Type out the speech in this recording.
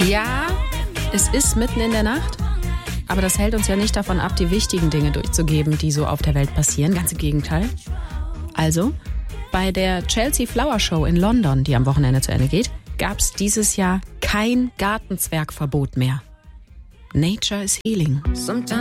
Ja, es ist mitten in der Nacht, aber das hält uns ja nicht davon ab, die wichtigen Dinge durchzugeben, die so auf der Welt passieren. Ganz im Gegenteil. Also, bei der Chelsea Flower Show in London, die am Wochenende zu Ende geht, gab es dieses Jahr kein Gartenzwergverbot mehr. Nature is healing.